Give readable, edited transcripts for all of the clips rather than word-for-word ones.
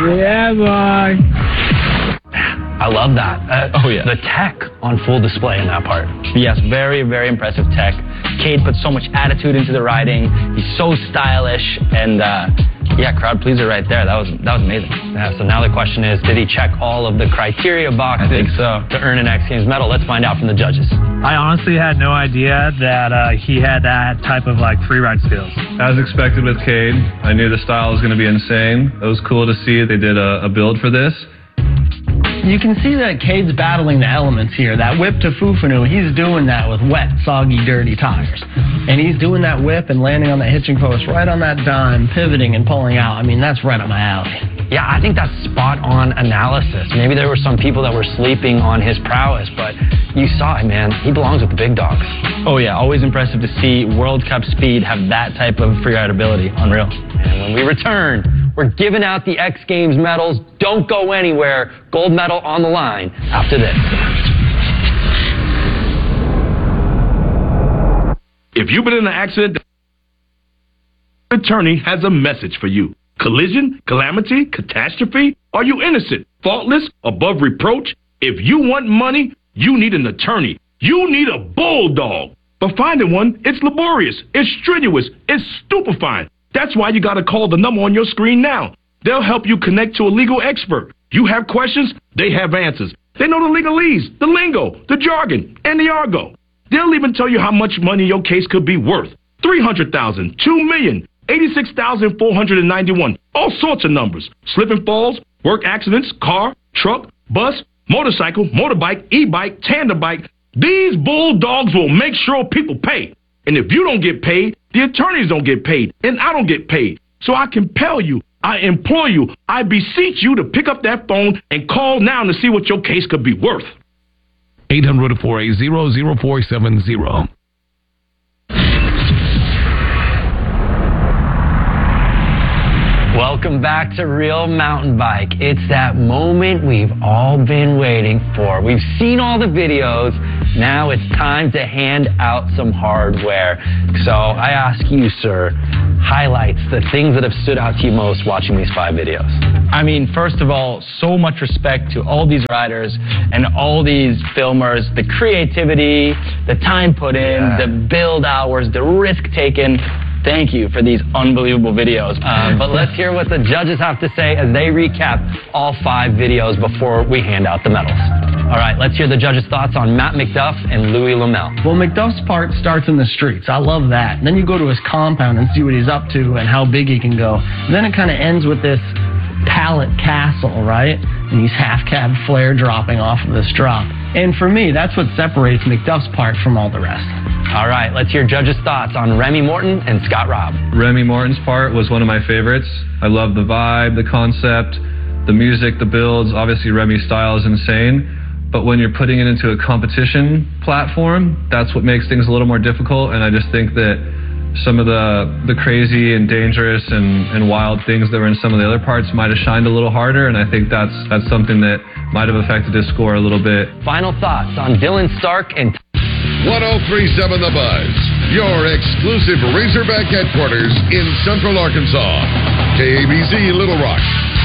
Yeah, boy. I love that. The tech on full display in that part. Yes, very, very impressive tech. Cade put so much attitude into the riding. He's so stylish, and crowd pleaser right there. That was amazing. Yeah, so now the question is, did he check all of the criteria boxes I think so. to earn an X Games medal? Let's find out from the judges. I honestly had no idea that he had that type of free ride skills. As expected with Cade, I knew the style was going to be insane. It was cool to see they did a build for this. You can see that Cade's battling the elements here. That whip to Fufanu, he's doing that with wet, soggy, dirty tires. And he's doing that whip and landing on that hitching post right on that dime, pivoting and pulling out. I mean, that's right up my alley. Yeah, I think that's spot-on analysis. Maybe there were some people that were sleeping on his prowess, but you saw it, man. He belongs with the big dogs. Oh, yeah, always impressive to see World Cup speed have that type of free ride ability. Unreal. And when we return, we're giving out the X Games medals. Don't go anywhere. Gold medal on the line after this. If you've been in an accident, the attorney has a message for you. Collision, calamity, catastrophe? Are you innocent, faultless, above reproach? If you want money, you need an attorney. You need a bulldog. But finding one, it's laborious, it's strenuous, it's stupefying. That's why you got to call the number on your screen now. They'll help you connect to a legal expert. You have questions, they have answers. They know the legalese, the lingo, the jargon, and the argot. They'll even tell you how much money your case could be worth. $300,000, $2 million, 86,491, all sorts of numbers. Slip and falls, work accidents, car, truck, bus, motorcycle, motorbike, e-bike, tandem bike. These bulldogs will make sure people pay. And if you don't get paid, the attorneys don't get paid, and I don't get paid. So I compel you, I implore you, I beseech you to pick up that phone and call now to see what your case could be worth. 800-480-0470. Welcome back to Real Mountain Bike. It's that moment we've all been waiting for. We've seen all the videos. Now it's time to hand out some hardware. So I ask you, sir, highlights, the things that have stood out to you most watching these 5 videos. I mean, first of all, so much respect to all these riders and all these filmers, the creativity, the time put in, the build hours, the risk taken. Thank you for these unbelievable videos. But let's hear what the judges have to say as they recap all 5 videos before we hand out the medals. All right, let's hear the judges' thoughts on Matt McDuff and Louis Lamel. Well, McDuff's part starts in the streets. I love that. And then you go to his compound and see what he's up to and how big he can go. And then it kind of ends with this pallet castle, right? And he's half-cab flare dropping off of this drop. And for me, that's what separates McDuff's part from all the rest. All right, let's hear judges' thoughts on Remy Morton and Scott Robb. Remy Morton's part was one of my favorites. I love the vibe, the concept, the music, the builds. Obviously, Remy's style is insane. But when you're putting it into a competition platform, that's what makes things a little more difficult. And I just think that some of the crazy and dangerous and wild things that were in some of the other parts might have shined a little harder. And I think that's something that might have affected his score a little bit. Final thoughts on Dylan Stark and 1037 The Buzz, your exclusive Razorback headquarters in Central Arkansas. KABZ Little Rock.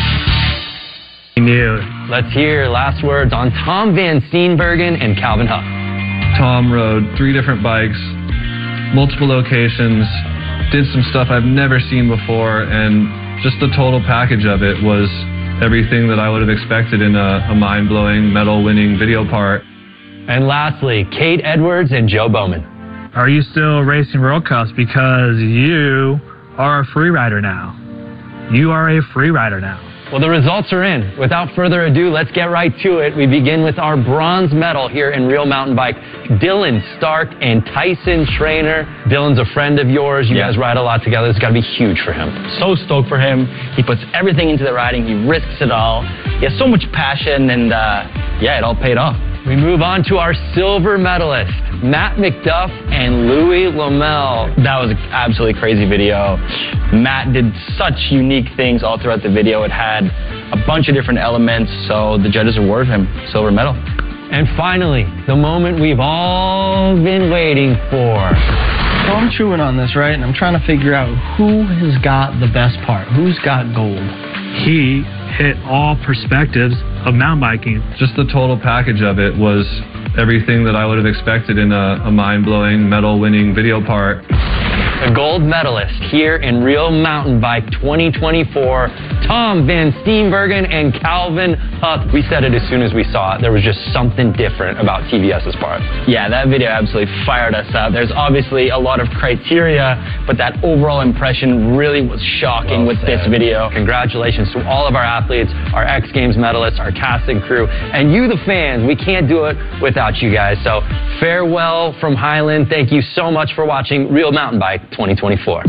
Let's hear last words on Tom Van Steenbergen and Calvin Huff. Tom rode 3 different bikes, multiple locations, did some stuff I've never seen before, and just the total package of it was everything that I would have expected in a mind-blowing, medal-winning video part. And lastly, Cade Edwards and Joe Bowman. Are you still racing World Cups? Because you are a free rider now. You are a free rider now. Well, the results are in. Without further ado, let's get right to it. We begin with our bronze medal here in Real Mountain Bike. Dylan Stark and Tyson Trainer. Dylan's a friend of yours. You guys ride a lot together. It's got to be huge for him. So stoked for him. He puts everything into the riding. He risks it all. He has so much passion, and it all paid off. We move on to our silver medalist, Matt McDuff and Louis Lamel. That was an absolutely crazy video. Matt did such unique things all throughout the video. It had a bunch of different elements, so the judges awarded him silver medal. And finally, the moment we've all been waiting for. So I'm chewing on this, right? And I'm trying to figure out who has got the best part. Who's got gold? He hit all perspectives of mountain biking. Just the total package of it was everything that I would have expected in a mind-blowing, medal-winning video part. The gold medalist here in Real Mountain Bike 2024, Tom Van Steenbergen and Calvin Huff. We said it as soon as we saw it. There was just something different about TVS's part. Yeah, that video absolutely fired us up. There's obviously a lot of criteria, but that overall impression really was shocking with this video. Congratulations to all of our athletes, our X Games medalists, our casting crew, and you, the fans. We can't do it without you guys. So farewell from Highland. Thank you so much for watching Real Mountain Bike 2024.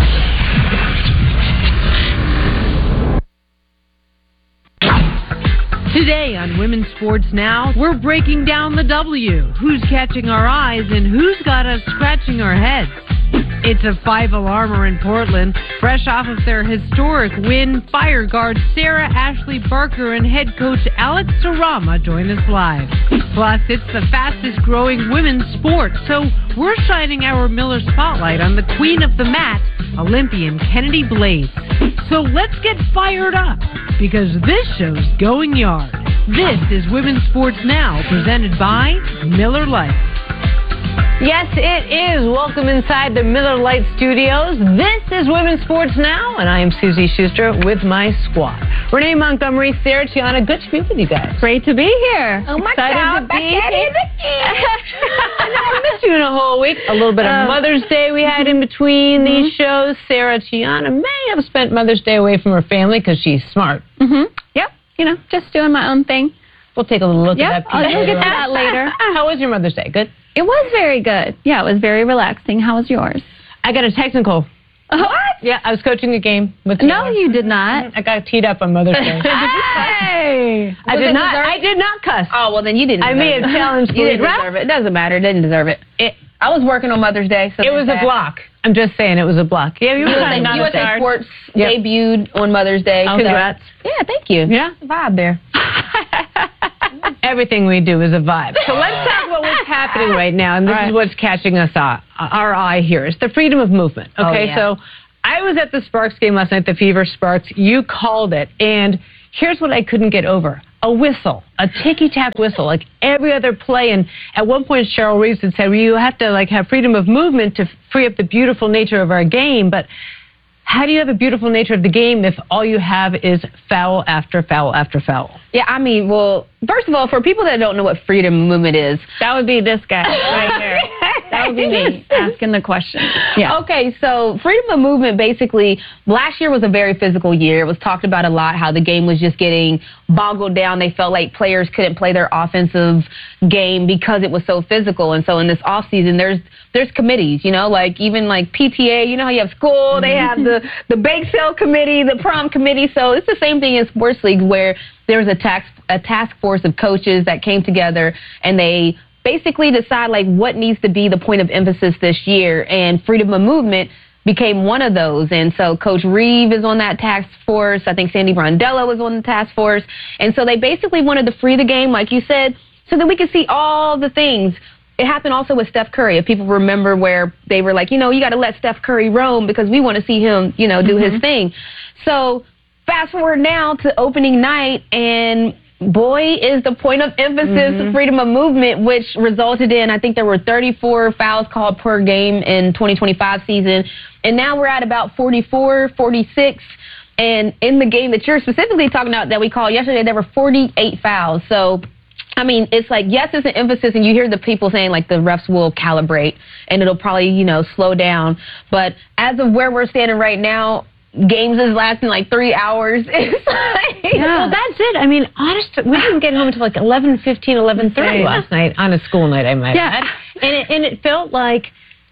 Today on Women's Sports Now, we're breaking down the W. Who's catching our eyes and who's got us scratching our heads? It's a 5 Alarmer in Portland. Fresh off of their historic win, fire guard Sarah Ashley Barker and head coach Alex Sarama join us live. Plus, it's the fastest growing women's sport, so we're shining our Miller spotlight on the queen of the mat, Olympian Kennedy Blades. So let's get fired up, because this show's going yard. This is Women's Sports Now, presented by Miller Lite. Yes, it is. Welcome inside the Miller Lite Studios. This is Women's Sports Now, and I am Susie Schuster with my squad. Renee Montgomery, Sarah Tiana, good to be with you guys. Great to be here. Oh, my Excited God. to be here. I missed you in a whole week. A little bit of Mother's Day we had in between these shows. Sarah Tiana may have spent Mother's Day away from her family because she's smart. Yep. You know, just doing my own thing. We'll take a little look at that. I'll get to that later. How was your Mother's Day? Good? It was very good. Yeah, it was very relaxing. How was yours? I got a technical. What? Yeah, I was coaching a game with No, you did not. I got teed up on Mother's Day. Hey! I did not cuss. Oh, well, then you didn't I may have challenged You didn't deserve it. It doesn't matter. It didn't deserve it. I was working on Mother's Day. So it was a block. I'm just saying it was a block. Yeah, you were kind of USA Sports debuted on Mother's Day. Oh, congrats. Yeah, thank you. Yeah. Vibe there. Everything we do is a vibe. So let's talk about what's happening right now, and this is what's catching us our eye here. It's the freedom of movement. Okay, so I was at the Sparks game last night, the Fever Sparks. You called it, and here's what I couldn't get over. A whistle, a ticky-tack whistle, like every other play. And at one point, Cheryl Reeves had said, well, you have to have freedom of movement to free up the beautiful nature of our game. But how do you have a beautiful nature of the game if all you have is foul after foul after foul? Yeah, I mean, well, first of all, for people that don't know what freedom of movement is, that would be this guy right there. That would be me asking the question. Yeah. Okay, so freedom of movement, basically, last year was a very physical year. It was talked about a lot, how the game was just getting boggled down. They felt like players couldn't play their offensive game because it was so physical. And so in this offseason, there's committees, like even like PTA, you know how you have school, they have the bake sale committee, the prom committee. So it's the same thing in sports leagues where there's a task force of coaches that came together and they basically decide what needs to be the point of emphasis this year, and freedom of movement became one of those. And so Coach Reeve is on that task force. I think Sandy Brondello was on the task force. And so they basically wanted to free the game, like you said, so that we could see all the things. It happened also with Steph Curry. If people remember where they were like, you got to let Steph Curry roam because we want to see him, do his thing. So fast forward now to opening night, and boy, is the point of emphasis freedom of movement, which resulted in, I think there were 34 fouls called per game in 2025 season. And now we're at about 44, 46. And in the game that you're specifically talking about that we called yesterday, there were 48 fouls. So, I mean, it's yes, it's an emphasis, and you hear the people saying, the refs will calibrate, and it'll probably, slow down. But as of where we're standing right now, games is lasting 3 hours. Well, that's it. I mean, honestly, we didn't get home until 11:15, 11:30 last night on a school night, I might add. And it felt like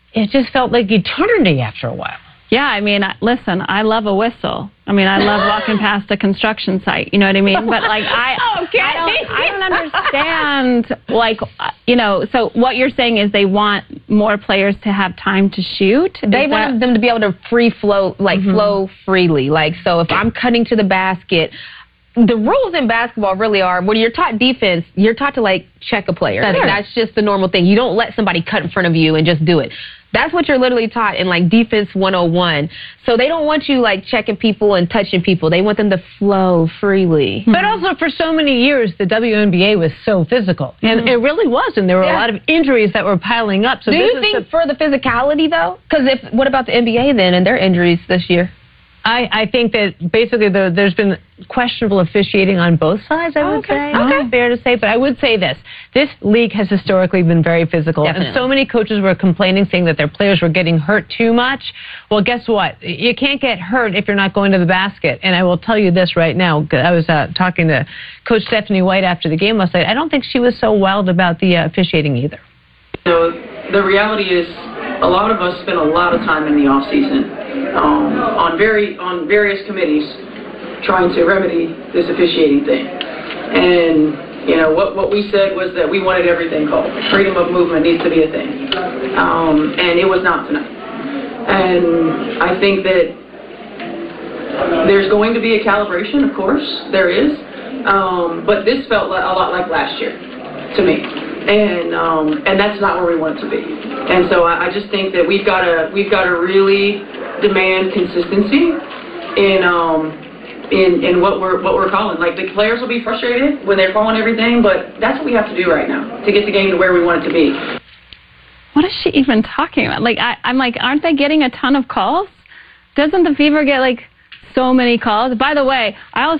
eternity after a while. Yeah, I mean, listen, I love a whistle. I mean, I love walking past a construction site, you know what I mean? But I don't understand, so what you're saying is they want more players to have time to shoot? They want them to be able to flow freely. So if I'm cutting to the basket, the rules in basketball really are, when you're taught defense, you're taught to check a player. That's just the normal thing. You don't let somebody cut in front of you and just do it. That's what you're literally taught in like defense 101. So they don't want you like checking people and touching people. They want them to flow freely. But also for so many years, the WNBA was so physical. And it really was. And there were a lot of injuries that were piling up. So do you think for the physicality, though? Because what about the NBA then and their injuries this year? I think that basically there's been questionable officiating on both sides, I would say. Okay. Fair to say. But I would say this. This league has historically been very physical. Definitely. And so many coaches were complaining, saying that their players were getting hurt too much. Well, guess what? You can't get hurt if you're not going to the basket. And I will tell you this right now. I was talking to Coach Stephanie White after the game last night. I don't think she was so wild about the officiating either. So the reality is a lot of us spend a lot of time in the off season on various committees trying to remedy this officiating thing. And you know what we said was that we wanted everything called. Freedom of movement needs to be a thing, and it was not tonight. And I think that there's going to be a calibration, of course, there is, but this felt a lot like last year to me. And that's not where we want it to be. And so I just think that we've got to really demand consistency in what we're calling. Like the players will be frustrated when they're calling everything, but that's what we have to do right now to get the game to where we want it to be. What is she even talking about? Like I'm like, aren't they getting a ton of calls? Doesn't the Fever get like so many calls? By the way, I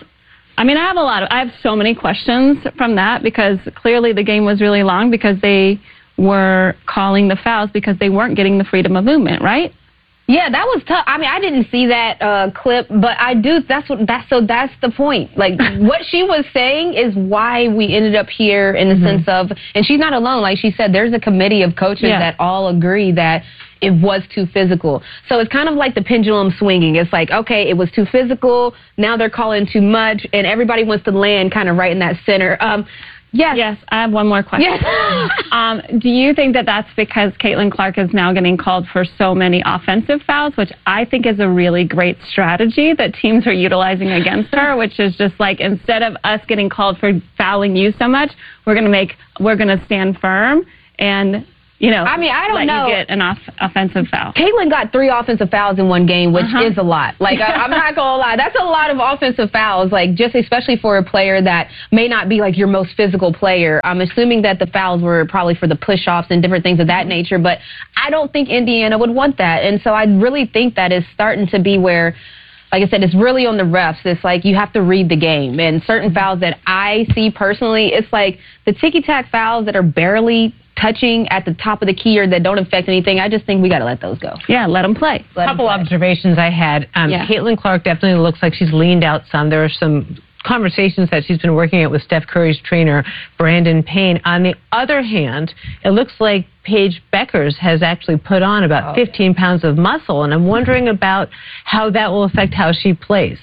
have so many questions from that because clearly the game was really long because they were calling the fouls because they weren't getting the freedom of movement, right? Yeah, that was tough. I mean, I didn't see that clip, but I do. That's the point. Like what she was saying is why we ended up here in the sense of, and she's not alone. Like she said, there's a committee of coaches that all agree that it was too physical. So it's kind of like the pendulum swinging. It's like, okay, it was too physical. Now they're calling too much, and everybody wants to land kind of right in that center. Yes, I have one more question. Yes. Do you think that that's because Caitlin Clark is now getting called for so many offensive fouls, which I think is a really great strategy that teams are utilizing against her, which is just like instead of us getting called for fouling you so much, we're going to stand firm and I don't know. You get an offensive foul. Caitlin got 3 offensive fouls in one game, which is a lot. Like, I'm not going to lie. That's a lot of offensive fouls, like, just especially for a player that may not be, like, your most physical player. I'm assuming that the fouls were probably for the push-offs and different things of that nature, but I don't think Indiana would want that. And so I really think that is starting to be where, like I said, it's really on the refs. It's like you have to read the game. And certain fouls that I see personally, it's like the ticky-tack fouls that are barely touching at the top of the key or that don't affect anything, I just think we got to let those go. Yeah, let them play. A couple observations I had. Caitlin Clark definitely looks like she's leaned out some. There are some conversations that she's been working at with Steph Curry's trainer, Brandon Payne. On the other hand, it looks like Paige Beckers has actually put on about 15 pounds of muscle, and I'm wondering about how that will affect how she plays.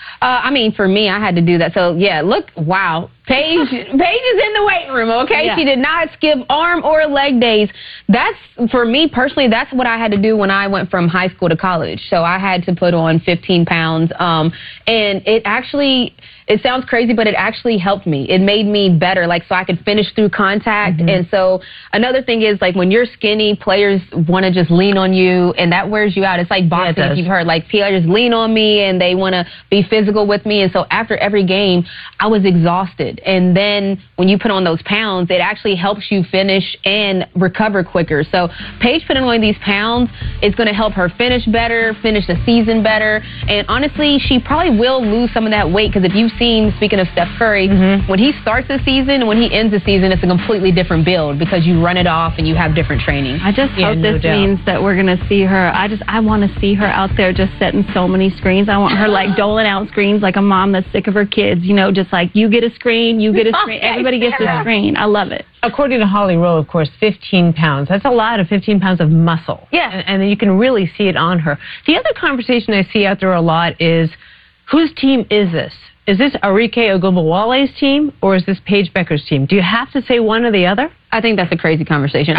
For me, I had to do that. So, wow. Paige is in the weight room, okay? Yeah. She did not skip arm or leg days. That's, for me personally, that's what I had to do when I went from high school to college. So I had to put on 15 pounds. And it actually, it sounds crazy, but it actually helped me. It made me better, like, so I could finish through contact. And so another thing is, like, when you're skinny, players want to just lean on you, and that wears you out. It's like boxing, if you've heard. Like, players lean on me, and they want to be physical with me. And so after every game, I was exhausted. And then when you put on those pounds, it actually helps you finish and recover quicker. So Paige putting on these pounds is going to help her finish better, finish the season better. And honestly, she probably will lose some of that weight because if you've seen, speaking of Steph Curry, when he starts the season and when he ends the season, it's a completely different build because you run it off and you have different training. I just hope this means that we're going to see her. I want to see her out there just setting so many screens. I want her like doling out screens like a mom that's sick of her kids, just like you get a screen, you get a screen. Everybody gets a screen. I love it. According to Holly Rowe, of course, 15 pounds. That's a lot of 15 pounds of muscle. Yeah. And you can really see it on her. The other conversation I see out there a lot is, whose team is this? Is this Arike Ogunbowale's team or is this Paige Becker's team? Do you have to say one or the other? I think that's a crazy conversation.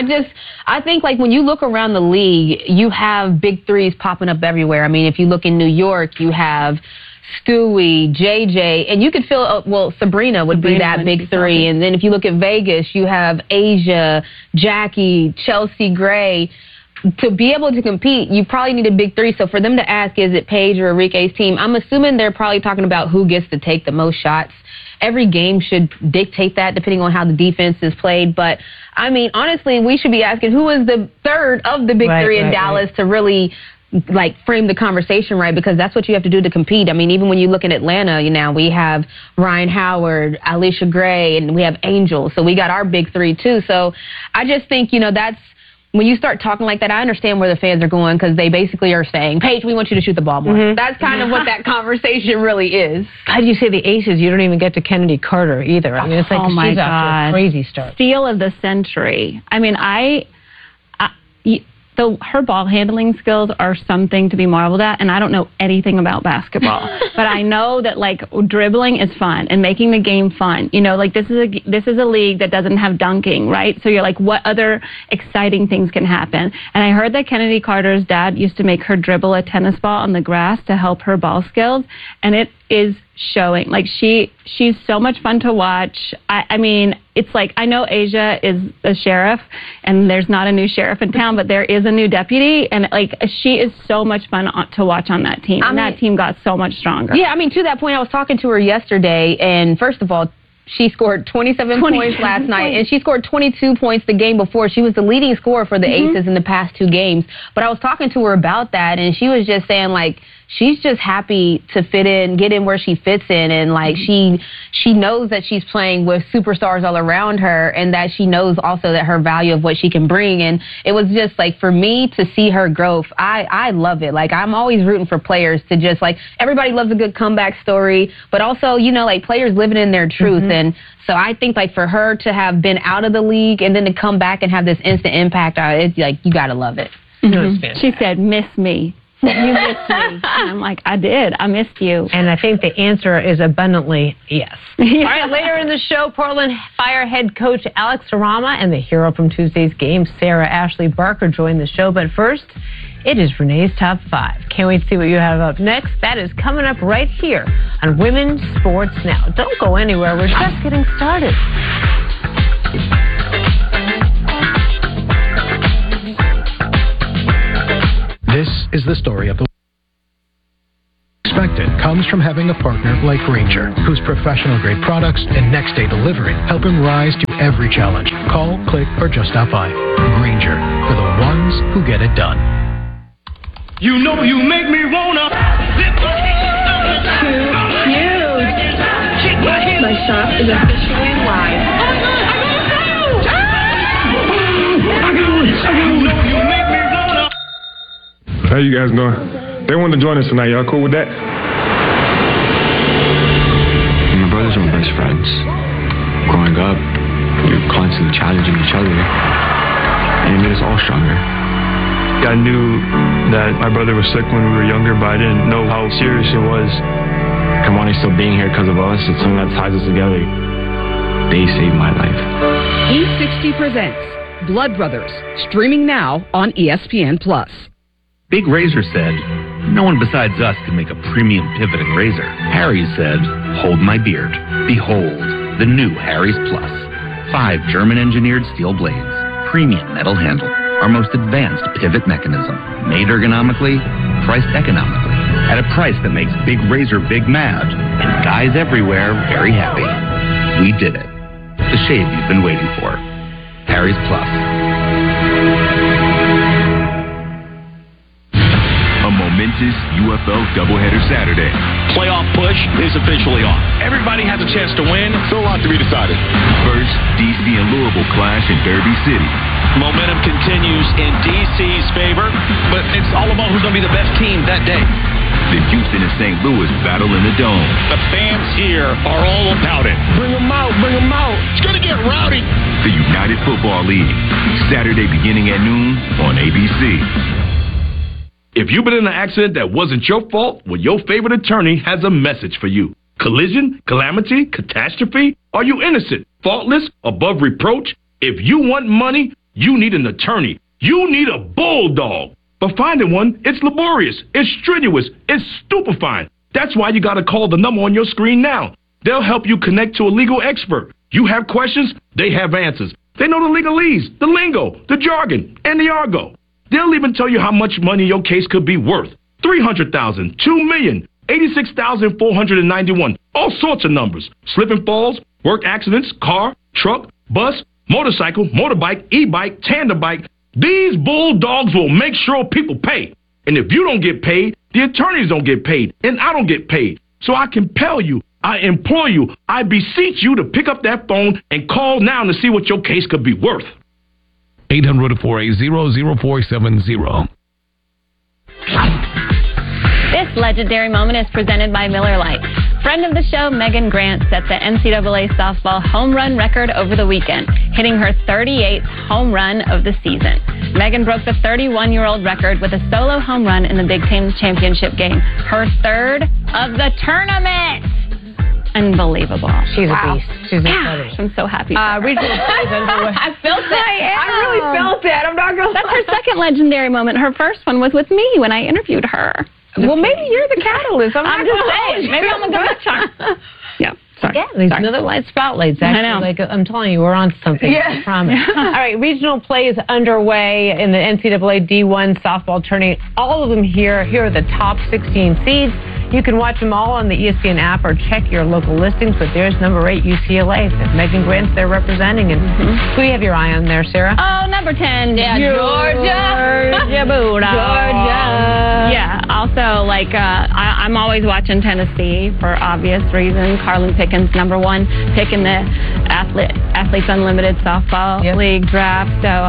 I think like when you look around the league, you have big threes popping up everywhere. I mean, if you look in New York, you have Stewie, JJ, and you could feel, Sabrina would be that big three. And then if you look at Vegas, you have Asia, Jackie, Chelsea Gray. to be able to compete, you probably need a big three. So for them to ask, is it Paige or Enrique's team, I'm assuming they're probably talking about who gets to take the most shots. Every game should dictate that, depending on how the defense is played. But, I mean, honestly, we should be asking who is the third of the big three in Dallas to really, like, frame the conversation right, because that's what you have to do to compete. I mean, even when you look at Atlanta, we have Ryan Howard, Alicia Gray, and we have Angel. So we got our big three, too. So I just think, that's... When you start talking like that, I understand where the fans are going, because they basically are saying, Paige, we want you to shoot the ball more. Mm-hmm. That's kind of what that conversation really is. How do you say the aces? You don't even get to Kennedy Carter either. I mean, it's like she's off to a crazy start. Steal of the century. I mean, her ball handling skills are something to be marveled at, and I don't know anything about basketball, but I know that dribbling is fun and making the game fun. This is a league that doesn't have dunking, right? So you're like, what other exciting things can happen? And I heard that Kennedy Carter's dad used to make her dribble a tennis ball on the grass to help her ball skills, and it is showing. She's so much fun to watch. I mean, it's like, I know Asia is a sheriff, and there's not a new sheriff in town, but there is a new deputy, and she is so much fun to watch on that team. And that team got so much stronger. Yeah, I mean, to that point, I was talking to her yesterday, and first of all, she scored 27 points last night, and she scored 22 points the game before. She was the leading scorer for the Aces in the past 2 games. But I was talking to her about that, and she was just saying, she's just happy to fit in, get in where she fits in, and she knows that she's playing with superstars all around her, and that she knows also that her value of what she can bring. And it was just for me to see her growth, I love it. I'm always rooting for players to just everybody loves a good comeback story, but also players living in their truth. And so I think for her to have been out of the league and then to come back and have this instant impact, it's you gotta love it. Mm-hmm. She said, "Miss me." You missed me. And I'm like, I did. I missed you. And I think the answer is abundantly yes. All right, later in the show, Portland Fire head coach Alex Arama and the hero from Tuesday's game, Sarah Ashley Barker, join the show. But first, it is Renee's Top 5. Can't wait to see what you have up next. That is coming up right here on Women's Sports Now. Don't go anywhere. We're just getting started. This is the story of the expected comes from having a partner like Grainger, whose professional-grade products and next-day delivery help him rise to every challenge. Call, click, or just stop by. Grainger, for the ones who get it done. You know you make me wanna. Cute. My shop is officially live. You know you make me wanna. How you guys doing? They wanted to join us tonight. Y'all cool with that? My brothers were best friends. Growing up, you're constantly challenging each other, and it made us all stronger. I knew that my brother was sick when we were younger, but I didn't know how serious it was. Kamani's still being here because of us. It's something that ties us together. They saved my life. E60 presents Blood Brothers, streaming now on ESPN+. Big Razor said, no one besides us can make a premium pivoting razor. Harry's said, hold my beard. Behold, the new Harry's Plus. 5 German-engineered steel blades, premium metal handle, our most advanced pivot mechanism, made ergonomically, priced economically, at a price that makes Big Razor big mad, and guys everywhere very happy. We did it. The shave you've been waiting for. Harry's Plus. A momentous UFL doubleheader Saturday. Playoff push is officially on. Everybody has a chance to win. So a lot to be decided. First, DC and Louisville clash in Derby City. Momentum continues in DC's favor, but it's all about who's going to be the best team that day. The Houston and St. Louis battle in the Dome. The fans here are all about it. Bring them out, bring them out. It's going to get rowdy. The United Football League. Saturday beginning at noon on ABC. If you've been in an accident that wasn't your fault, well, your favorite attorney has a message for you. Collision, calamity, catastrophe? Are you innocent, faultless, above reproach? If you want money, you need an attorney. You need a bulldog. But finding one, it's laborious, it's strenuous, it's stupefying. That's why you got to call the number on your screen now. They'll help you connect to a legal expert. You have questions, they have answers. They know the legalese, the lingo, the jargon, and the argot. They'll even tell you how much money your case could be worth. $300,000, $2 million, $86,491, all sorts of numbers. Slip and falls, work accidents, car, truck, bus, motorcycle, motorbike, e-bike, tandem bike. These bulldogs will make sure people pay. And if you don't get paid, the attorneys don't get paid, and I don't get paid. So I compel you, I implore you, I beseech you to pick up that phone and call now to see what your case could be worth. 800-480-0470. This legendary moment is presented by Miller Lite. Friend of the show, Megan Grant, set the NCAA softball home run record over the weekend, hitting her 38th home run of the season. Megan broke the 31-year-old record with a solo home run in the Big Ten championship game, her third of the tournament. Unbelievable. She's a beast. She's incredible. I'm so happy. Regional plays underway. I felt that. I really felt that. I'm not going to That's her second legendary moment. Her first one was with me when I interviewed her. Well, maybe you're the catalyst. I'm just saying. Maybe I'm a good chart. Yeah. Sorry. Yeah, these Miller Lite spotlights. Actually, I know. Like, I'm telling you, we're on something. Yes. I promise. All right, regional play is underway in the NCAA D1 softball tournament. All of them here. Here are the top 16 seeds. You can watch them all on the ESPN app or check your local listings. But there's number 8, UCLA. Megan Grant's there representing. And who do you have your eye on there, Sarah? Oh, number 10. Yeah, Georgia Bulldogs. Georgia. Yeah. Also, like, I'm always watching Tennessee for obvious reasons. Carlin Pickens, number 1 pick in the Athletes Unlimited Softball League draft. So,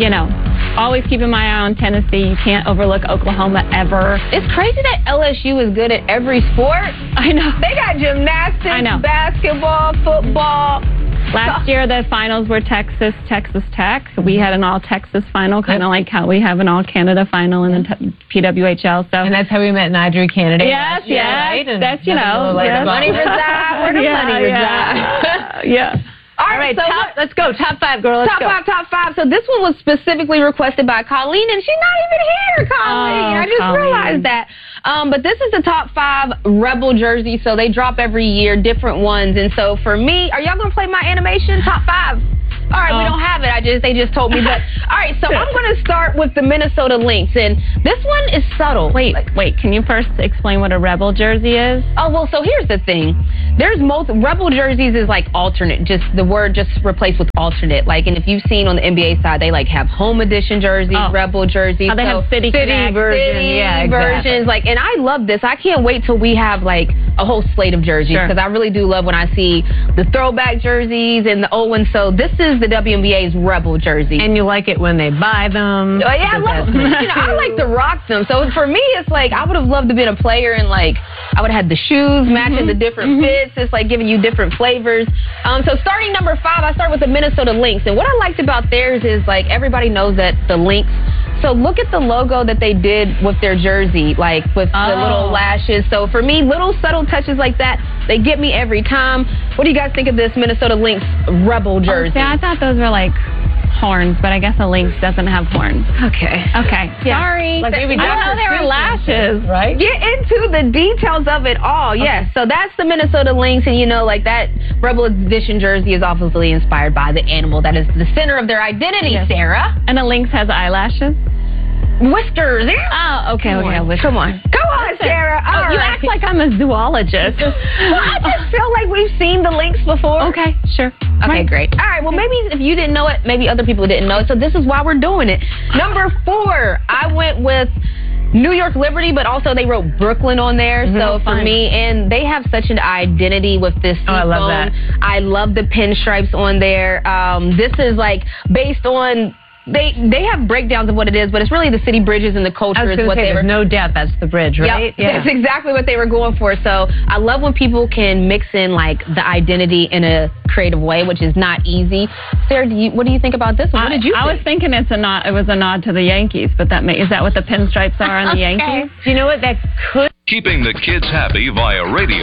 always keeping my eye on Tennessee. You can't overlook Oklahoma ever. It's crazy that LSU is good at every sport. I know. They got gymnastics, basketball, football. Last year, the finals were Texas Tech. We had an all-Texas final, kind of like how we have an all-Canada final in the PWHL. So, and that's how we met Nigel Kennedy. Yes, yes. Right? That's, the money reside. Where the money reside. Yeah. All right, so let's go. Top 5, girl. Let's go. Top five. So this one was specifically requested by Colleen, and she's not even here, Colleen. I just realized that. But this is the top 5 Rebel jerseys. So they drop every year, different ones. And so for me, are y'all going to play my animation? Top 5. All right, we don't have it. They just told me. But all right, so I'm going to start with the Minnesota Lynx, and this one is subtle. Wait. Can you first explain what a Rebel jersey is? Oh well, so here's the thing. There's Rebel jerseys is like alternate. Just the word just replaced with alternate. Like, and if you've seen on the NBA side, they like have home edition jerseys, Rebel jerseys. Oh, they have city version. Versions. Like, and I love this. I can't wait till we have like a whole slate of jerseys because I really do love when I see the throwback jerseys and the old ones. So this is the WNBA's Rebel jersey. And you like it when they buy them. Oh, yeah, I love them. I like to rock them. So for me, it's like I would have loved to be a player and like I would have had the shoes matching the different fits. It's like giving you different flavors. So starting number 5, I start with the Minnesota Lynx. And what I liked about theirs is like everybody knows that the Lynx. So look at the logo that they did with their jersey, like with the little lashes. So for me, little subtle touches like that, they get me every time. What do you guys think of this Minnesota Lynx Rebel jersey? I thought those were like horns, but I guess a lynx doesn't have horns. Okay. Yeah. Sorry. Like I didn't know they were lashes. Right? Get into the details of it all. Yes. So that's the Minnesota Lynx, and like that Rebel Edition jersey is obviously inspired by the animal that is the center of their identity, Sarah. And a lynx has eyelashes? Whiskers. Oh, okay. Come on, Sarah. You act like I'm a zoologist. Well, I just feel like we've seen the lynx before. Okay, sure. Okay, great. All right, well, maybe if you didn't know it, maybe other people didn't know it, so this is why we're doing it. Number 4, I went with New York Liberty, but also they wrote Brooklyn on there. So for me, and they have such an identity with this. I love that. I love the pinstripes on there. This is like based on. They have breakdowns of what it is, but it's really the city bridges and the culture is what they were. No doubt that's the bridge, right? Yep. Yeah, that's exactly what they were going for. So I love when people can mix in like the identity in a creative way, which is not easy. Sarah, what do you think about this one? What did you think? I was thinking it was a nod to the Yankees, but is that what the pinstripes are on the Yankees? Do you know what that could? Keeping the kids happy via radio.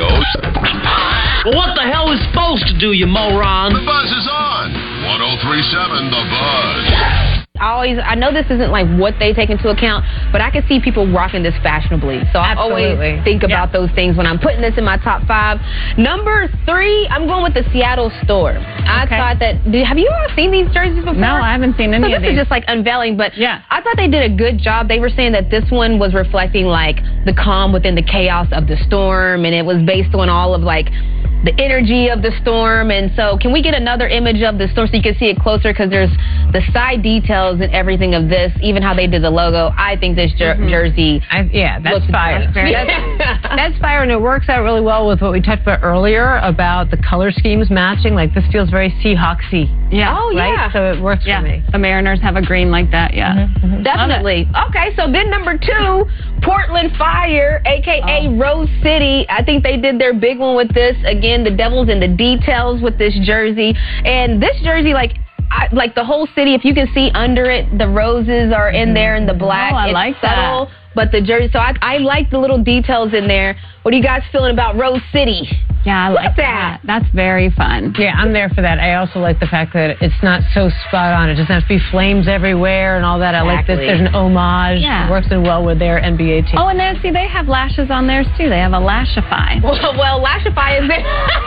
Well, what the hell is supposed to do, you moron? The buzz is on. 103.7 The Buzz. I know this isn't like what they take into account, but I can see people rocking this fashionably. So I always think about those things when I'm putting this in my top 5. Number 3, I'm going with the Seattle Storm. I thought that. Have you all seen these jerseys before? No, I haven't seen any of these. This is just like unveiling, but I thought they did a good job. They were saying that this one was reflecting like the calm within the chaos of the storm, and it was based on all of like the energy of the storm. And so can we get another image of the storm so you can see it closer, because there's the side details and everything of this, even how they did the logo. I think this jersey that's fire. That's fire, and it works out really well with what we talked about earlier about the color schemes matching. Like this feels very Seahawksy. Right? So it works for me. The Mariners have a green like that, Definitely. Okay, so then number 2, Portland Fire, a.k.a. Rose City. I think they did their big one with this. Again, the devil's in the details with this jersey. And this jersey, like the whole city, if you can see under it, the roses are in there in the black. I like subtle, that. But the jersey, so I like the little details in there. What are you guys feeling about Rose City? Yeah, I like that. That's very fun. Yeah, I'm there for that. I also like the fact that it's not so spot on. It doesn't have to be flames everywhere and all that. I like that there's an homage. It works in well with their NBA team. Oh, and then see, they have lashes on theirs too. They have a Lashify. Well, Lashify is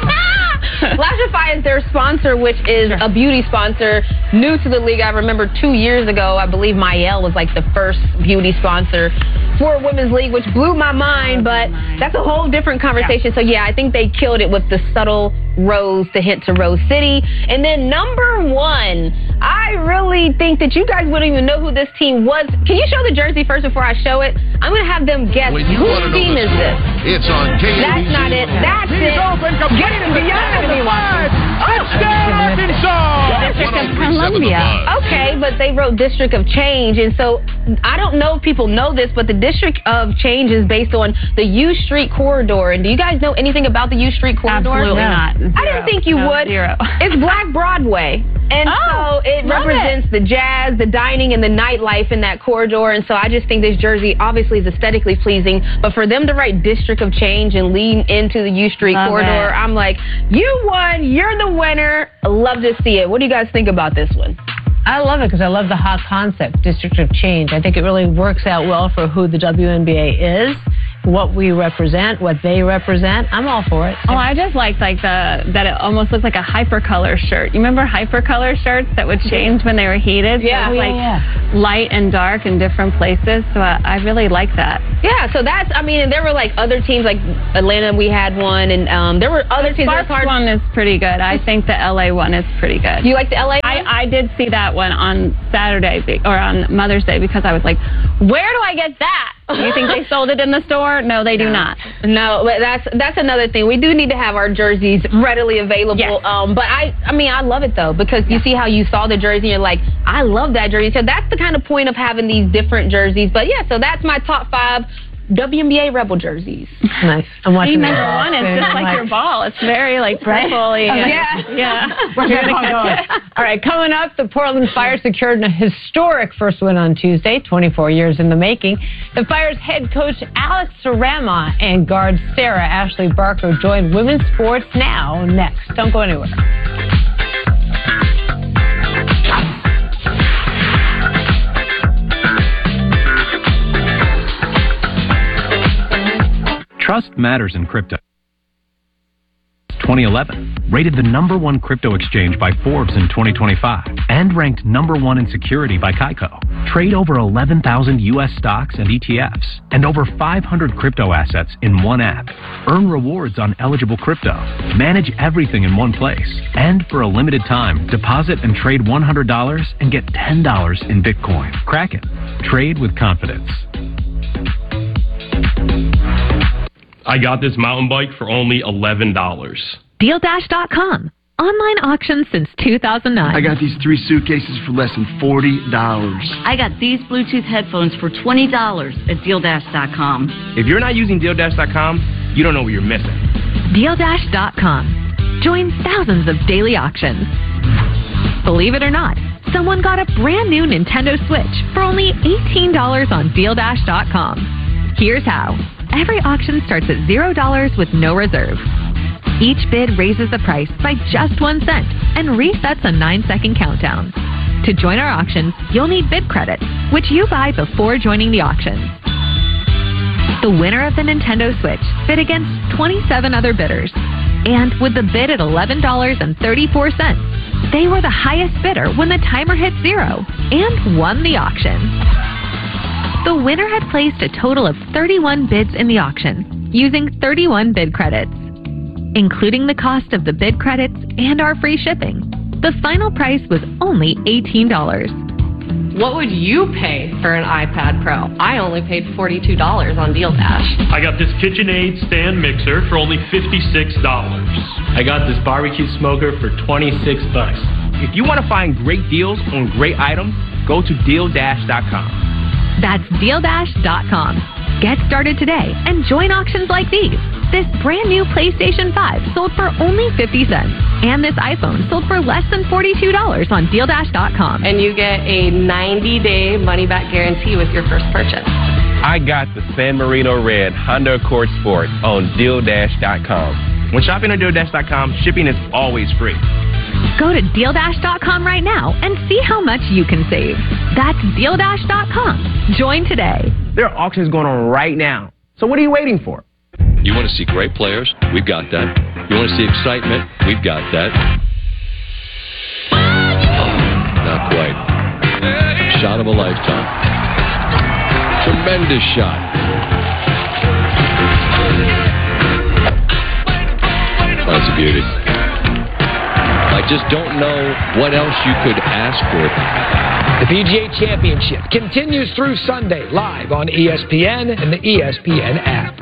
Lashify is their sponsor, which is a beauty sponsor new to the league. I remember 2 years ago, I believe Mael was like the first beauty sponsor for a women's league, which blew my mind, but that's a whole different conversation. So yeah, I think they killed it with the subtle rose to hint to Rose City. And then number 1, I really think that you guys wouldn't even know who this team was. Can you show the jersey first before I show it? I'm going to have them guess whose team is this. It's on KABC. That's not it. That's it. Get it beyond anyone. Touchdown, Arkansas! District of Columbia. Okay, but they wrote District of Change, and so I don't know if people know this, but the District of Change is based on the U Street corridor. And do you guys know anything about the U Street corridor? Absolutely not. Zero. I didn't think you would. Zero. It's Black Broadway. And so it represents the jazz, the dining, and the nightlife in that corridor. And so I just think this jersey obviously is aesthetically pleasing. But for them to write District of Change and lean into the U Street corridor, I'm like, you won. You're the winner. I love to see it. What do you guys think about this one? I love it because I love the hot concept, District of Change. I think it really works out well for who the WNBA is, what we represent, what they represent. I'm all for it. Oh, I just like that it almost looked like a hypercolor shirt. You remember hypercolor shirts that would change when they were heated? Yeah. So it was light and dark in different places. So I really like that. Yeah, so that's, I mean, and there were like other teams, like Atlanta, we had one, and there were other teams. The Sparks one is pretty good. I think the LA one is pretty good. You like the LA one? I did see that one on Saturday, or on Mother's Day, because I was like, where do I get that? Do you think they sold it in the store? No, they do not. No, but that's another thing. We do need to have our jerseys readily available. Yes. But I mean, I love it though, because you see how you saw the jersey and you're like, I love that jersey. So that's the kind of point of having these different jerseys. But yeah, so that's my top 5 WNBA Rebel jerseys. Nice. I'm watching number 1 is just like your ball. It's very like purpley. Yeah. All right, coming up, the Portland Fire secured a historic first win on Tuesday, 24 years in the making. The Fire's head coach Alex Sarama and guard Sarah Ashley Barker join Women's Sports Now next. Don't go anywhere. Trust matters in crypto. 2011, rated the #1 crypto exchange by Forbes in 2025, and ranked #1 in security by Kaiko. Trade over 11,000 U.S. stocks and ETFs, and over 500 crypto assets in one app. Earn rewards on eligible crypto. Manage everything in one place. And for a limited time, deposit and trade $100 and get $10 in Bitcoin. Crack it. Trade with confidence. I got this mountain bike for only $11. DealDash.com. Online auction since 2009. I got these 3 suitcases for less than $40. I got these Bluetooth headphones for $20 at DealDash.com. If you're not using DealDash.com, you don't know what you're missing. DealDash.com. Join thousands of daily auctions. Believe it or not, someone got a brand new Nintendo Switch for only $18 on DealDash.com. Here's how. Every auction starts at $0 with no reserve. Each bid raises the price by just 1 cent and resets a 9-second countdown. To join our auctions, you'll need bid credits, which you buy before joining the auctions. The winner of the Nintendo Switch bid against 27 other bidders. And with the bid at $11.34, they were the highest bidder when the timer hit 0 and won the auction. The winner had placed a total of 31 bids in the auction, using 31 bid credits. Including the cost of the bid credits and our free shipping, the final price was only $18. What would you pay for an iPad Pro? I only paid $42 on Deal Dash. I got this KitchenAid stand mixer for only $56. I got this barbecue smoker for $26. If you want to find great deals on great items, go to DealDash.com. That's DealDash.com. Get started today and join auctions like these. This brand new PlayStation 5 sold for only 50 cents. And this iPhone sold for less than $42 on DealDash.com. And you get a 90-day money-back guarantee with your first purchase. I got the San Marino Red Honda Accord Sport on DealDash.com. When shopping on DealDash.com, shipping is always free. Go to DealDash.com right now and see how much you can save. That's DealDash.com. Join today. There are auctions going on right now. So what are you waiting for? You want to see great players? We've got that. You want to see excitement? We've got that. Not quite. Shot of a lifetime. Tremendous shot. That's a beauty. I just don't know what else you could ask for. The PGA Championship continues through Sunday, live on ESPN and the ESPN app.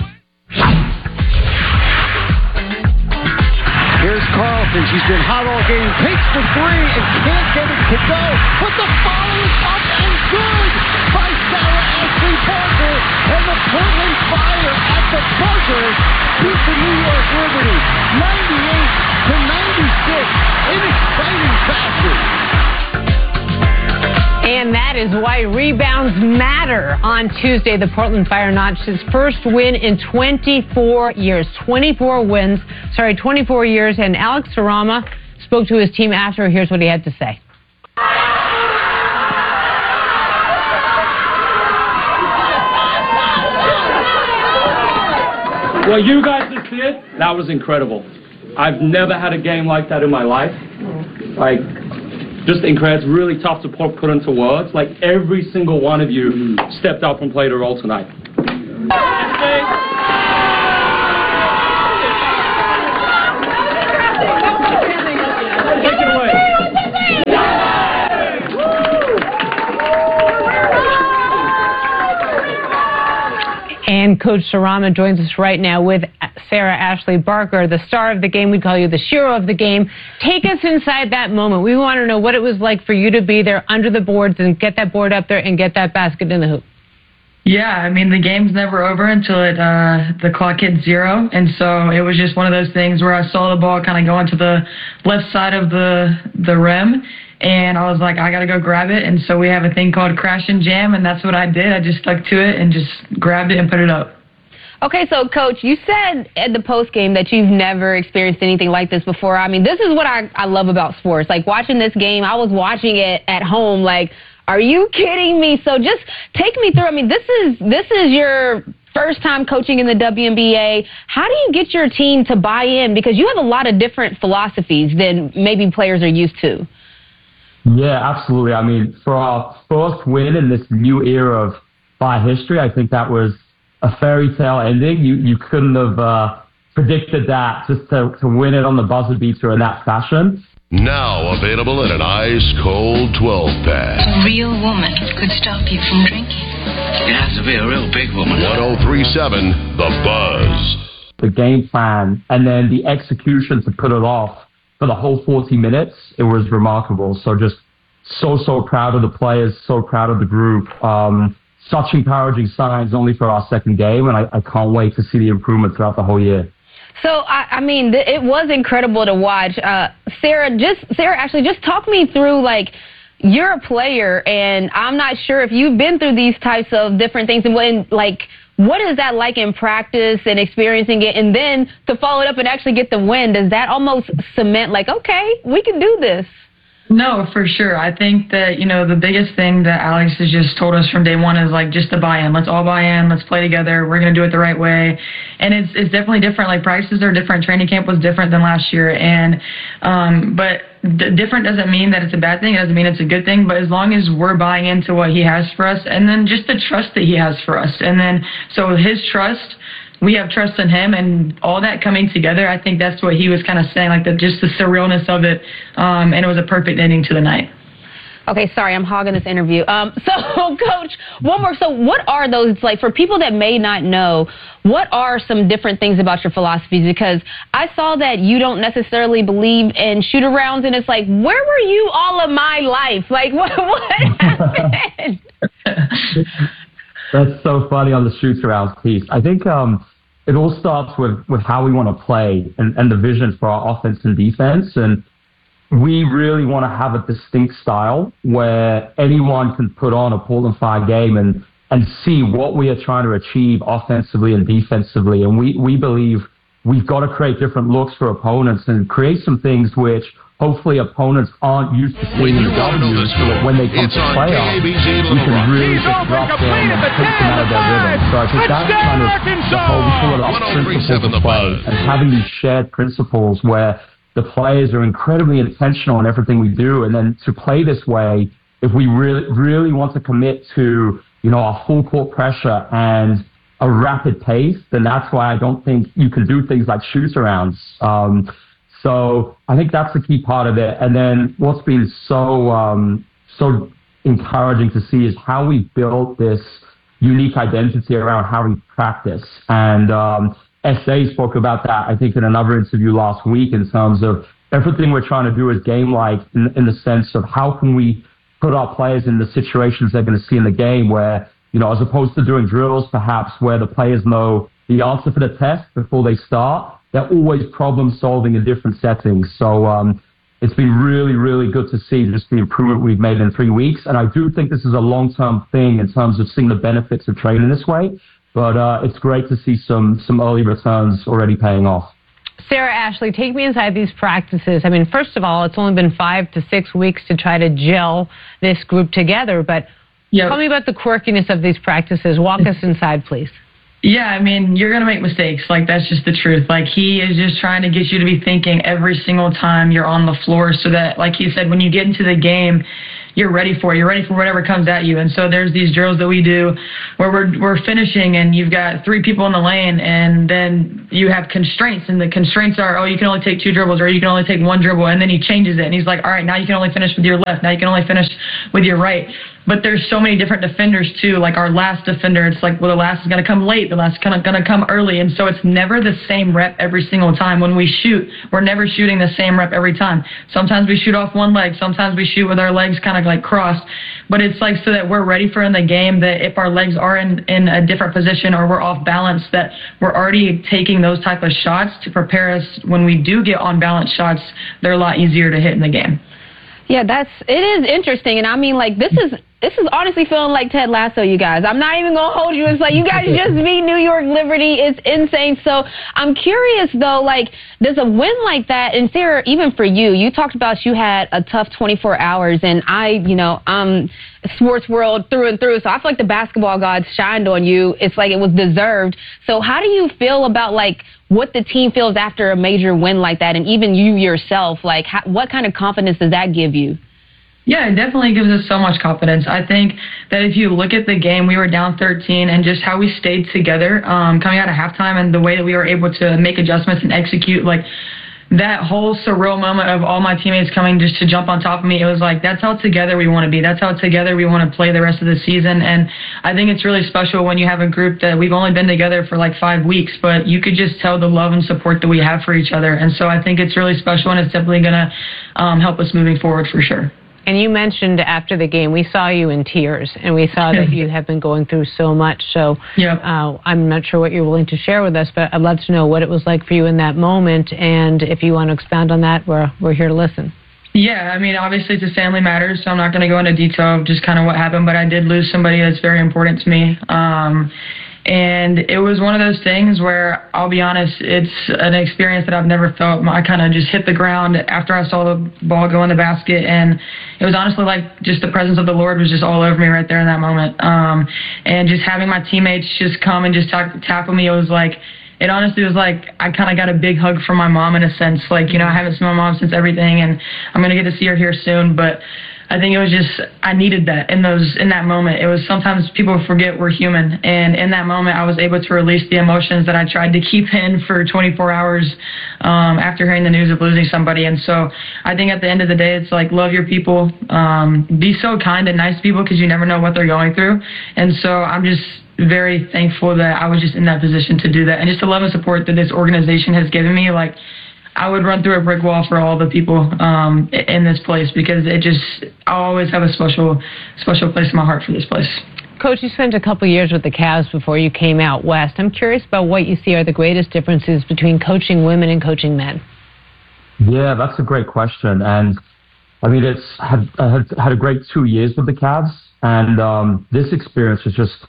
Here's Carlton. She's been hot all game. Takes the three and can't get it to go. But the follow is up and good by Sarah Ashley Parker. And the Portland Fire at the buzzer beat the New York Liberty 98-96 in exciting fashion. And that is why rebounds matter. On Tuesday, the Portland Fire notched its first win in 24 years. 24 years. And Alex Sarama spoke to his team after. Here's what he had to say. What you guys just did, that was incredible. I've never had a game like that in my life. Like, just incredible. It's really tough to put into words. Like, every single one of you stepped up and played a role tonight. Take it away. And Coach Sarama joins us right now with Sarah Ashley Parker, the star of the game. We call you the hero of the game. Take us inside that moment. We want to know what it was like for you to be there under the boards and get that board up there and get that basket in the hoop. Yeah, I mean, the game's never over until the clock hits 0. And so it was just one of those things where I saw the ball kind of go into the left side of the rim. And I was like, I got to go grab it. And so we have a thing called crash and jam, and that's what I did. I just stuck to it and just grabbed it and put it up. Okay, so, Coach, you said at the postgame that you've never experienced anything like this before. I mean, this is what I love about sports. Like, watching this game, I was watching it at home, like, are you kidding me? So just take me through. I mean, this is your first time coaching in the WNBA. How do you get your team to buy in? Because you have a lot of different philosophies than maybe players are used to. Yeah, absolutely. I mean, for our first win in this new era of Fire history, I think that was a fairy tale ending. You couldn't have predicted that, just to win it on the buzzer beater in that fashion. Now available in an ice-cold 12-pack. A real woman could stop you from drinking. It has to be a real big woman. 103.7 The Buzz. The game plan and then the execution to put it off for the whole 40 minutes, it was remarkable. So just so proud of the players, so proud of the group. Such encouraging signs only for our second game, and I can't wait to see the improvement throughout the whole year. So, I mean, it was incredible to watch. Sarah, actually, just talk me through, like, you're a player, and I'm not sure if you've been through these types of different things, and what is that like in practice and experiencing it, and then to follow it up and actually get the win? Does that almost cement, like, okay, we can do this? No, for sure. I think that, the biggest thing that Alex has just told us from day one is like just to buy in. Let's all buy in. Let's play together. We're going to do it the right way. And it's definitely different. Like practices are different. Training camp was different than last year. And, but different doesn't mean that it's a bad thing. It doesn't mean it's a good thing. But as long as we're buying into what he has for us, and then just the trust that he has for us. And then, so his trust, we have trust in him, and all that coming together, I think that's what he was kind of saying, like just the surrealness of it, and it was a perfect ending to the night. Okay, sorry, I'm hogging this interview. So, Coach, one more. So what are those, like, for people that may not know, what are some different things about your philosophies? Because I saw that you don't necessarily believe in shoot-arounds, and it's like, where were you all of my life? Like, what happened? That's so funny on the shoot-arounds piece. I think it all starts with how we want to play and the vision for our offense and defense. And we really want to have a distinct style where anyone can put on a Portland Fire game and see what we are trying to achieve offensively and defensively. And we believe we've got to create different looks for opponents and create some things which hopefully opponents aren't used to seeing in W's, so that when they come to playoffs, we can really disrupt them and take them out of their rhythm. So I think that's kind of the whole, we call it our principles of play, and having these shared principles where the players are incredibly intentional in everything we do, and then to play this way, if we really want to commit to, our full court pressure and a rapid pace, then that's why I don't think you can do things like shoot-arounds. So I think that's the key part of it. And then what's been so encouraging to see is how we built this unique identity around how we practice. And SA spoke about that, I think, in another interview last week in terms of everything we're trying to do is game-like in the sense of how can we put our players in the situations they're going to see in the game where, as opposed to doing drills perhaps where the players know the answer for the test before they start, they're always problem solving in different settings. So it's been really, really good to see just the improvement we've made in 3 weeks. And I do think this is a long-term thing in terms of seeing the benefits of training this way. But it's great to see some early returns already paying off. Sarah, Ashley, take me inside these practices. I mean, first of all, it's only been 5 to 6 weeks to try to gel this group together. But tell me about the quirkiness of these practices. Walk us inside, please. Yeah, I mean, you're going to make mistakes. Like, that's just the truth. Like, he is just trying to get you to be thinking every single time you're on the floor so that, like he said, when you get into the game, you're ready for it. You're ready for whatever comes at you. And so there's these drills that we do where we're finishing and you've got 3 people in the lane and then you have constraints. And the constraints are, you can only take 2 dribbles or you can only take 1 dribble. And then he changes it. And he's like, all right, now you can only finish with your left. Now you can only finish with your right. But there's so many different defenders, too. Like our last defender, it's like, well, the last is going to come late. The last is going to come early. And so it's never the same rep every single time. When we shoot, we're never shooting the same rep every time. Sometimes we shoot off one leg. Sometimes we shoot with our legs kind of like crossed. But it's like so that we're ready for in the game that if our legs are in a different position or we're off balance, that we're already taking those type of shots to prepare us when we do get on balance shots. They're a lot easier to hit in the game. Yeah, it is interesting. And I mean, like, this is honestly feeling like Ted Lasso, you guys. I'm not even going to hold you. It's like, you guys just beat New York Liberty. It's insane. So I'm curious, though, like, does a win like that, and Sarah, even for you talked about you had a tough 24 hours, and I'm sports world through and through, so I feel like the basketball gods shined on you. It's like it was deserved. So how do you feel about, like, what the team feels after a major win like that, and even you yourself? Like, what kind of confidence does that give you? Yeah, it definitely gives us so much confidence. I think that if you look at the game, we were down 13, and just how we stayed together coming out of halftime and the way that we were able to make adjustments and execute, like, that whole surreal moment of all my teammates coming just to jump on top of me, it was like, that's how together we want to be. That's how together we want to play the rest of the season. And I think it's really special when you have a group that we've only been together for like 5 weeks, but you could just tell the love and support that we have for each other. And so I think it's really special, and it's definitely going to help us moving forward for sure. And you mentioned after the game, we saw you in tears, and we saw that you have been going through so much. So I'm not sure what you're willing to share with us, but I'd love to know what it was like for you in that moment. And if you want to expound on that, we're here to listen. Yeah, I mean, obviously it's a family matter, so I'm not going to go into detail of just kind of what happened, but I did lose somebody that's very important to me. And it was one of those things where, I'll be honest, it's an experience that I've never felt. I kind of just hit the ground after I saw the ball go in the basket, and it was honestly like just the presence of the Lord was just all over me right there in that moment. And just having my teammates just come and just tackle me, it honestly was like I kind of got a big hug from my mom in a sense. Like, you know, I haven't seen my mom since everything, and I'm going to get to see her here soon, but I think it was just, I needed that in that moment. It was sometimes people forget we're human. And in that moment, I was able to release the emotions that I tried to keep in for 24 hours after hearing the news of losing somebody. And so I think at the end of the day, it's like, love your people. Be so kind and nice to people because you never know what they're going through. And so I'm just very thankful that I was just in that position to do that. And just the love and support that this organization has given me, like, I would run through a brick wall for all the people in this place because I'll always have a special place in my heart for this place. Coach, you spent a couple years with the Cavs before you came out west. I'm curious about what you see are the greatest differences between coaching women and coaching men. Yeah, that's a great question. And I mean, I had a great 2 years with the Cavs, and this experience is just,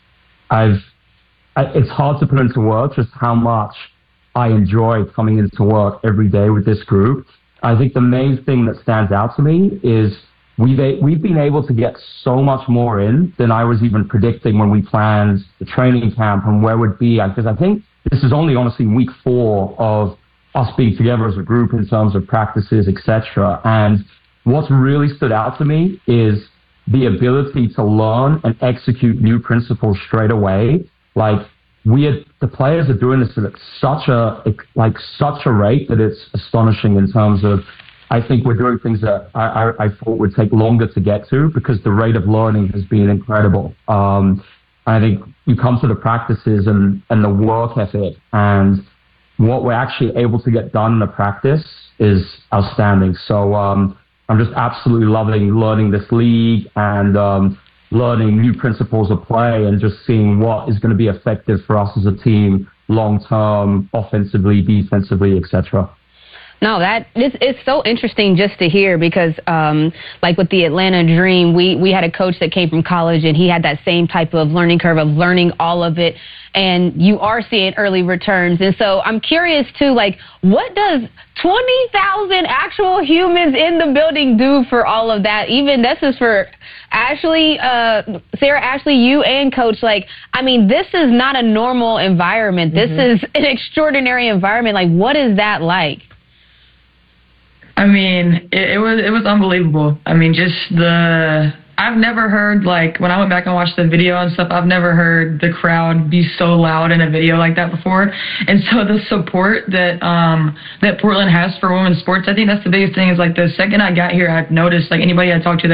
it's hard to put into words just how much I enjoy coming into work every day with this group. I think the main thing that stands out to me is we've been able to get so much more in than I was even predicting when we planned the training camp and where we'd be. Because I think this is only honestly week 4 of us being together as a group in terms of practices, etc. And what's really stood out to me is the ability to learn and execute new principles straight away. Like, the players are doing this at such a rate that it's astonishing in terms of, I think we're doing things that I thought would take longer to get to because the rate of learning has been incredible. I think you come to the practices and the work ethic and what we're actually able to get done in the practice is outstanding. So I'm just absolutely loving learning this league and learning new principles of play and just seeing what is going to be effective for us as a team long-term, offensively, defensively, etc. No, it's so interesting just to hear because, like with the Atlanta Dream, we had a coach that came from college and he had that same type of learning curve of learning all of it, and you are seeing early returns. And so I'm curious too, like, what does 20,000 actual humans in the building do for all of that? Even this is for Ashley, Sarah, Ashley, you and Coach. Like, I mean, this is not a normal environment. This is an extraordinary environment. Like, what is that like? I mean, it was unbelievable. I mean, I've never heard, like, when I went back and watched the video and stuff, I've never heard the crowd be so loud in a video like that before. And so the support that Portland has for women's sports, I think that's the biggest thing is, like, the second I got here, I've noticed, like, anybody I talked to,